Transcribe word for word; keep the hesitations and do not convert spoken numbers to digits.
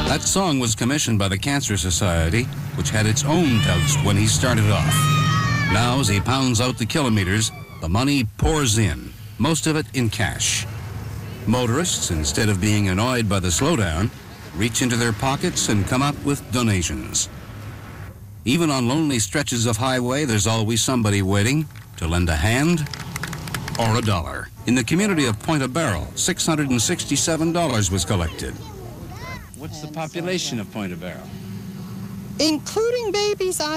That song was commissioned by the Cancer Society, which had its own doubts when he started off. Now, as he pounds out the kilometers, the money pours in, most of it in cash. Motorists, instead of being annoyed by the slowdown, reach into their pockets and come up with donations. Even on lonely stretches of highway, there's always somebody waiting to lend a hand or a dollar. In the community of Point Barrel, six hundred sixty-seven dollars was collected. What's the population of Point Barrel? Including babies, I